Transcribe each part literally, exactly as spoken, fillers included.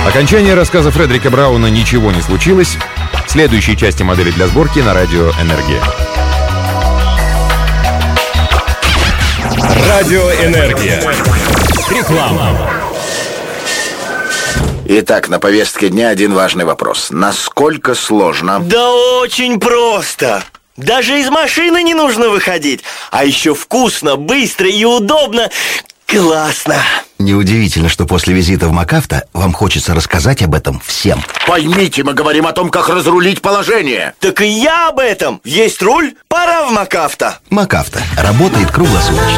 Окончание рассказа Фредерика Брауна «Ничего не случилось» в следующей части модели для сборки на радио «Энергия». Радио «Энергия». Реклама. Итак, на повестке дня один важный вопрос. Насколько сложно? Да очень просто. Даже из машины не нужно выходить. А еще вкусно, быстро и удобно. Классно. Неудивительно, что после визита в МакАвто вам хочется рассказать об этом всем. Поймите, мы говорим о том, как разрулить положение. Так и я об этом. Есть руль? Пора в МакАвто. МакАвто. Работает круглосуточно.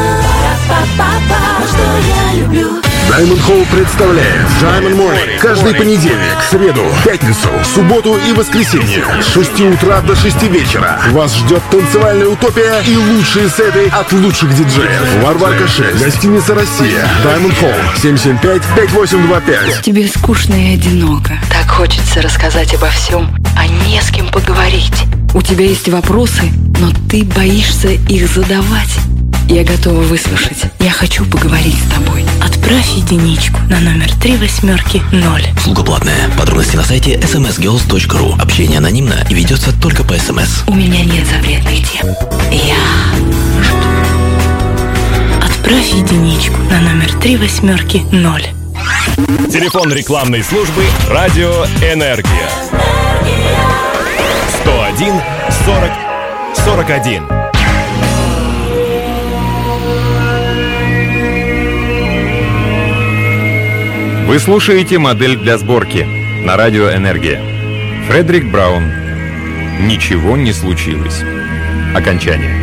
Diamond Hall представляет Diamond Morning. Каждый понедельник, среду, пятницу, субботу и воскресенье с шести утра до шести вечера. Вас ждет танцевальная утопия и лучшие сеты от лучших диджеев. Варварка шесть, гостиница «Россия», Diamond Hall, семь семь пять пять восемь два пять. Тебе скучно и одиноко. Так хочется рассказать обо всем, а не с кем поговорить. У тебя есть вопросы, но ты боишься их задавать. Я готова выслушать. Я хочу поговорить с тобой. Отправь единичку на номер три восьмерки ноль. Услуга платная. Подробности на сайте эс эм эс герлс точка ру. Общение анонимно и ведется только по СМС. У меня нет запретных тем. Я жду. Отправь единичку на номер три восьмерки ноль. Телефон рекламной службы «Радио Энергия». сто один сорок сорок один. Вы слушаете модель для сборки на радио «Энергия». Фредерик Браун. «Ничего не случилось». Окончание.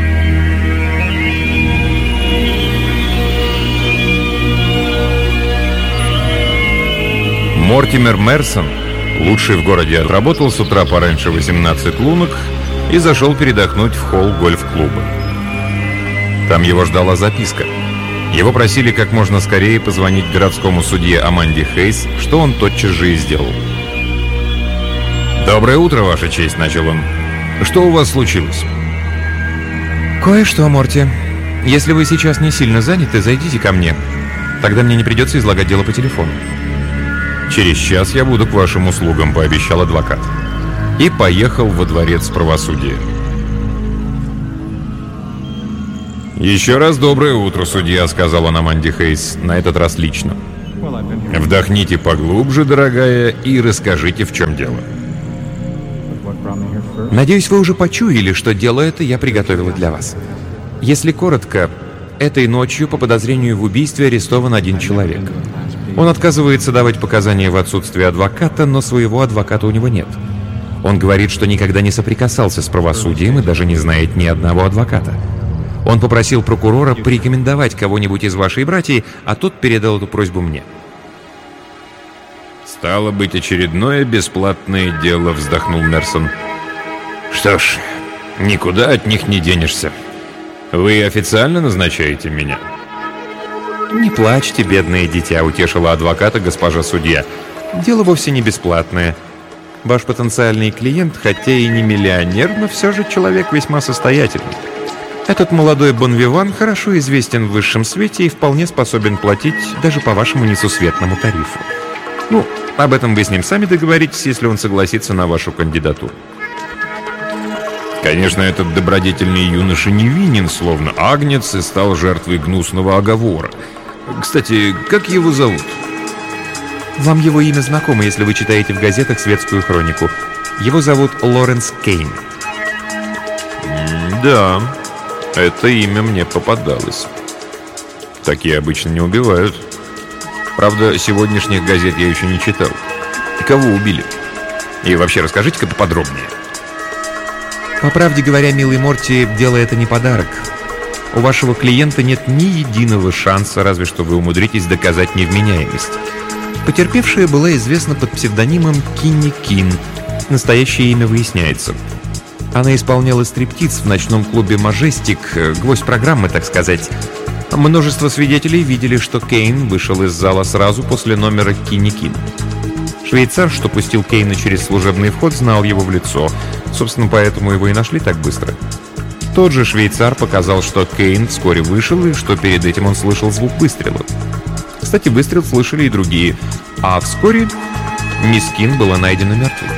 Мортимер Мерсон, лучший в городе, отработал с утра пораньше восемнадцать лунок и зашел передохнуть в холл гольф-клуба. Там его ждала записка. Его просили как можно скорее позвонить городскому судье Аманде Хейс, что он тотчас же и сделал. «Доброе утро, Ваша честь», — начал он. «Что у вас случилось?» «Кое-что, Морти. Если вы сейчас не сильно заняты, зайдите ко мне. Тогда мне не придется излагать дело по телефону». «Через час я буду к вашим услугам», — пообещал адвокат. И поехал во дворец правосудия. «Еще раз доброе утро, судья», — сказал он Аманде Хейс, на этот раз лично. «Вдохните поглубже, дорогая, и расскажите, в чем дело». Надеюсь, вы уже почуяли, что дело это я приготовила для вас. Если коротко, этой ночью по подозрению в убийстве арестован один человек. Он отказывается давать показания в отсутствие адвоката, но своего адвоката у него нет. Он говорит, что никогда не соприкасался с правосудием и даже не знает ни одного адвоката. Он попросил прокурора порекомендовать кого-нибудь из вашей братьи, а тот передал эту просьбу мне. «Стало быть, очередное бесплатное дело», — вздохнул Мерсон. «Что ж, никуда от них не денешься. Вы официально назначаете меня?» «Не плачьте, бедное дитя», — утешила адвоката госпожа судья. «Дело вовсе не бесплатное. Ваш потенциальный клиент, хотя и не миллионер, но все же человек весьма состоятельный. Этот молодой бонвиван хорошо известен в высшем свете и вполне способен платить даже по вашему несусветному тарифу. Ну, об этом вы с ним сами договоритесь, если он согласится на вашу кандидатуру». Конечно, этот добродетельный юноша невинен, словно агнец, и стал жертвой гнусного оговора. Кстати, как его зовут? Вам его имя знакомо, если вы читаете в газетах светскую хронику. Его зовут Лоренс Кейн. Да, это имя мне попадалось. Такие обычно не убивают. Правда, сегодняшних газет я еще не читал. Кого убили? И вообще, расскажите-ка поподробнее. По правде говоря, милый Морти, дело это не подарок. У вашего клиента нет ни единого шанса, разве что вы умудритесь доказать невменяемость. Потерпевшая была известна под псевдонимом Кинни Кин. Настоящее имя выясняется. Она исполняла стриптиз в ночном клубе «Мажестик», гвоздь программы, так сказать. Множество свидетелей видели, что Кейн вышел из зала сразу после номера Кинни Кин. Швейцар, что пустил Кейна через служебный вход, знал его в лицо. Собственно, поэтому его и нашли так быстро. Тот же швейцар показал, что Кейн вскоре вышел и что перед этим он слышал звук выстрела. Кстати, выстрел слышали и другие. А вскоре мисс Кин была найдена мертвой.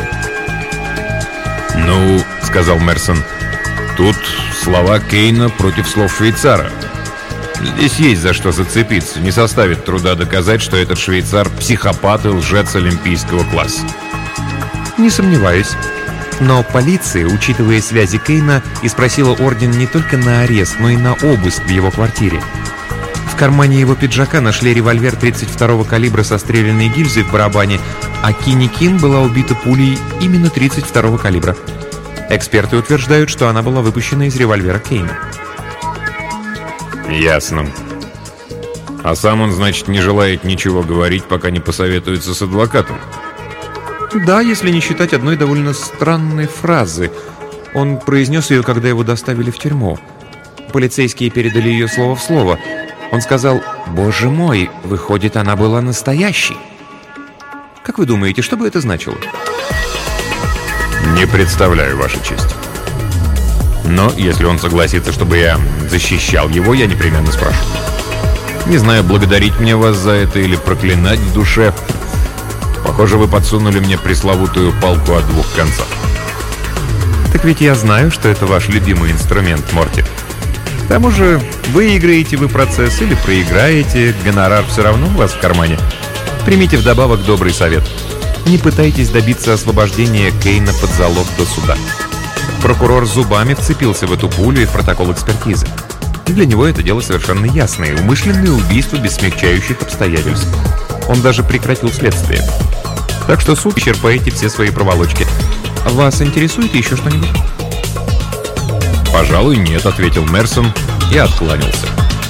«Ну, — сказал Мерсон, — тут слова Кейна против слов швейцара. Здесь есть за что зацепиться. Не составит труда доказать, что этот швейцар — психопат и лжец олимпийского класса». Не сомневаюсь. Но полиция, учитывая связи Кейна, и спросила орден не только на арест, но и на обыск в его квартире. В кармане его пиджака нашли револьвер тридцать второго калибра со стрелянной гильзой в барабане, а Кинни Кин была убита пулей именно тридцать второго калибра. Эксперты утверждают, что она была выпущена из револьвера Кейна. «Ясно. А сам он, значит, не желает ничего говорить, пока не посоветуется с адвокатом?» Да, если не считать одной довольно странной фразы. Он произнес ее, когда его доставили в тюрьму. Полицейские передали ее слово в слово. Он сказал: «Боже мой, выходит, она была настоящей». Как вы думаете, что бы это значило? «Не представляю, Ваша честь. Но если он согласится, чтобы я защищал его, я непременно спрошу. Не знаю, благодарить мне вас за это или проклинать в душе. Похоже, вы подсунули мне пресловутую палку о двух концах». Так ведь я знаю, что это ваш любимый инструмент, Морти. К тому же, выиграете вы процесс или проиграете, гонорар все равно у вас в кармане. Примите вдобавок добрый совет. Не пытайтесь добиться освобождения Кейна под залог до суда. Прокурор зубами вцепился в эту пулю и в протокол экспертизы. Для него это дело совершенно ясное. Умышленное убийство без смягчающих обстоятельств. Он даже прекратил следствие. Так что суд, исчерпаете все свои проволочки. Вас интересует еще что-нибудь? «Пожалуй, нет», — ответил Мерсон и откланялся.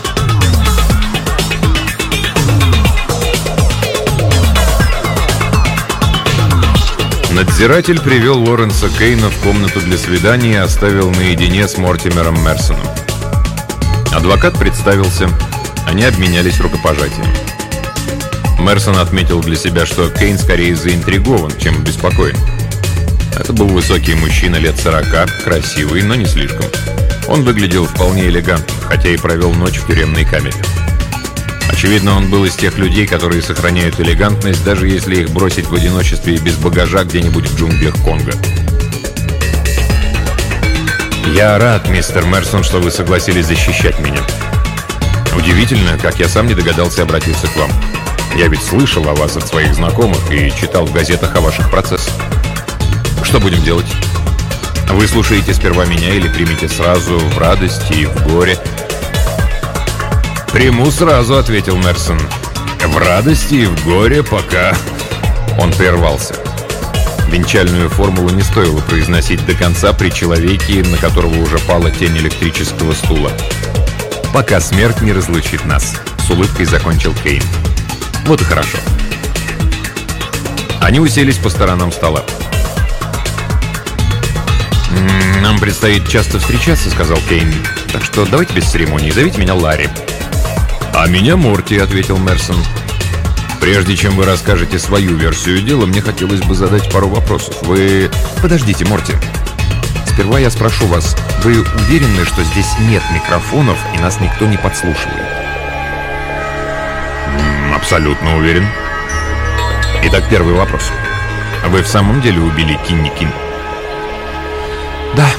Надзиратель привел Лоренса Кейна в комнату для свидания и оставил наедине с Мортимером Мерсоном. Адвокат представился, они обменялись рукопожатием. Мерсон отметил для себя, что Кейн скорее заинтригован, чем обеспокоен. Это был высокий мужчина лет сорока, красивый, но не слишком. Он выглядел вполне элегантно, хотя и провел ночь в тюремной камере. Очевидно, он был из тех людей, которые сохраняют элегантность, даже если их бросить в одиночестве и без багажа где-нибудь в джунглях Конго. «Я рад, мистер Мерсон, что вы согласились защищать меня. Удивительно, как я сам не догадался обратиться к вам. Я ведь слышал о вас от своих знакомых и читал в газетах о ваших процессах. Что будем делать? Вы слушаете сперва меня или примете сразу в радости и в горе?» «Приму сразу», — ответил Мерсон. «В радости и в горе пока...» Он прервался. Венчальную формулу не стоило произносить до конца при человеке, на которого уже пала тень электрического стула. «Пока смерть не разлучит нас», — с улыбкой закончил Кейн. «Вот и хорошо». Они уселись по сторонам стола. «Нам предстоит часто встречаться», — сказал Кейн. «Так что давайте без церемоний, зовите меня Ларри». «А меня Морти», — ответил Мерсон. «Прежде чем вы расскажете свою версию дела, мне хотелось бы задать пару вопросов. Вы...» «Подождите, Морти. Сперва я спрошу вас, вы уверены, что здесь нет микрофонов и нас никто не подслушивает?» «Абсолютно уверен». Итак, первый вопрос. Вы в самом деле убили Кинни Кин? «Да».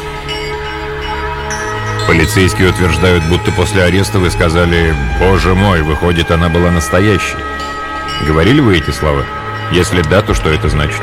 Полицейские утверждают, будто после ареста вы сказали: «Боже мой, выходит, она была настоящей». Говорили вы эти слова? Если да, то что это значит?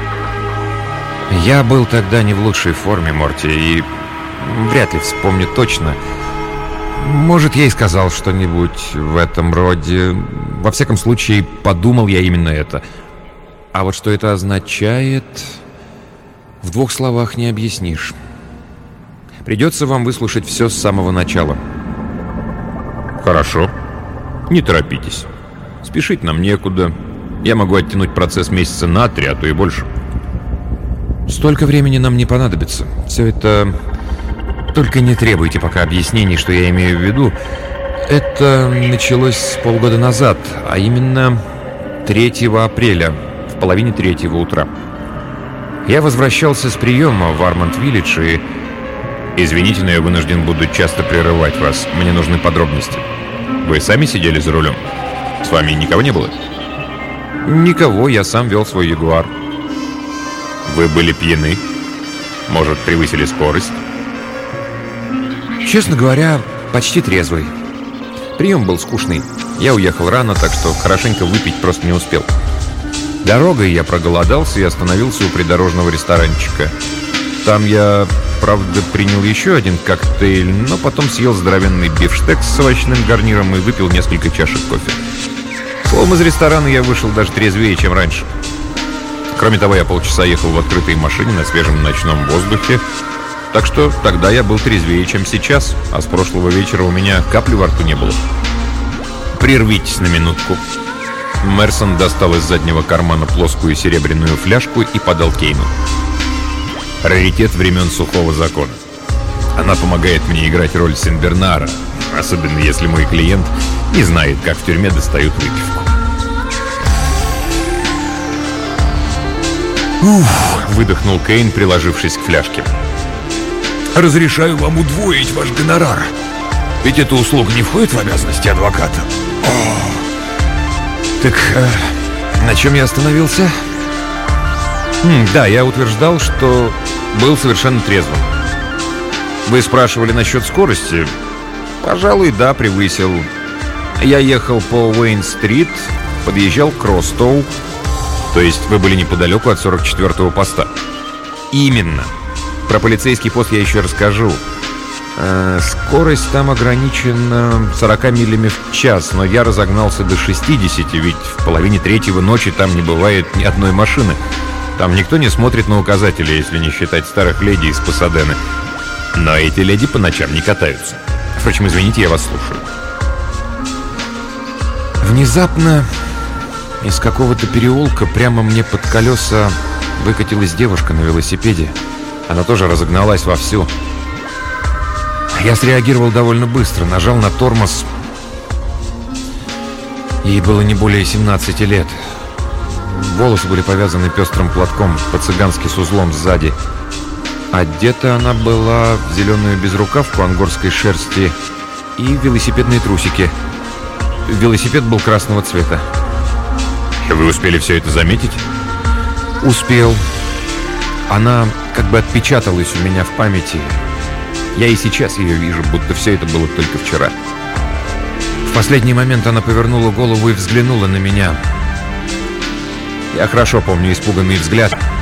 Я был тогда не в лучшей форме, Морти, и вряд ли вспомню точно. Может, я и сказал что-нибудь в этом роде. Во всяком случае, подумал я именно это. А вот что это означает, в двух словах не объяснишь. Придется вам выслушать все с самого начала. Хорошо. Не торопитесь. Спешить нам некуда. Я могу оттянуть процесс месяца на три, а то и больше. Столько времени нам не понадобится. Все это... Только не требуйте пока объяснений, что я имею в виду. Это началось полгода назад, а именно третьего апреля, в половине третьего утра. Я возвращался с приема в Арманд-Виллидж и... Извините, но я вынужден буду часто прерывать вас. Мне нужны подробности. Вы сами сидели за рулем? С вами никого не было? Никого, я сам вел свой Ягуар. Вы были пьяны? Может, превысили скорость? Честно говоря, почти трезвый. Прием был скучный. Я уехал рано, так что хорошенько выпить просто не успел. Дорогой я проголодался и остановился у придорожного ресторанчика. Там я, правда, принял еще один коктейль, но потом съел здоровенный бифштекс с овощным гарниром и выпил несколько чашек кофе. Словом, из ресторана я вышел даже трезвее, чем раньше. Кроме того, я полчаса ехал в открытой машине на свежем ночном воздухе, так что тогда я был трезвее, чем сейчас, а с прошлого вечера у меня капли во рту не было. Прервитесь на минутку. Мерсон достал из заднего кармана плоскую серебряную фляжку и подал Кейну. Раритет времен сухого закона. Она помогает мне играть роль Сен-Бернара, особенно если мой клиент не знает, как в тюрьме достают выпивку. «Уф!» — выдохнул Кейн, приложившись к фляжке. «Разрешаю вам удвоить ваш гонорар. Ведь эта услуга не входит в обязанности адвоката». О. Так, э, на чем я остановился? М, да, я утверждал, что был совершенно трезвым. Вы спрашивали насчет скорости? Пожалуй, да, превысил. Я ехал по Уэйн-стрит, подъезжал к Кросстоу. То есть вы были неподалеку от сорок четвёртого поста? Именно. Про полицейский пост я еще расскажу. Э, скорость там ограничена сорока милями в час, но я разогнался до шестидесяти, ведь в половине третьего ночи там не бывает ни одной машины. Там никто не смотрит на указатели, если не считать старых леди из Пасадены. Но эти леди по ночам не катаются. Впрочем, извините, я вас слушаю. Внезапно из какого-то переулка прямо мне под колеса выкатилась девушка на велосипеде. Она тоже разогналась вовсю. Я среагировал довольно быстро, нажал на тормоз. Ей было не более семнадцати лет. Волосы были повязаны пестрым платком, по-цыгански с узлом сзади. Одета она была в зеленую безрукавку ангорской шерсти и велосипедные трусики. Велосипед был красного цвета. Вы успели все это заметить? Успел. Она как бы отпечаталась у меня в памяти. Я и сейчас ее вижу, будто все это было только вчера. В последний момент она повернула голову и взглянула на меня. Я хорошо помню испуганный взгляд.